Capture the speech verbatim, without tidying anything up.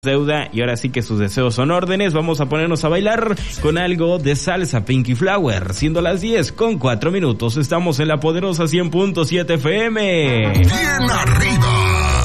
deuda y ahora sí que sus deseos son órdenes. Vamos a ponernos a bailar con algo de salsa Pinky Flower, siendo las diez con cuatro minutos. Estamos en la poderosa cien punto siete F M. Bien arriba.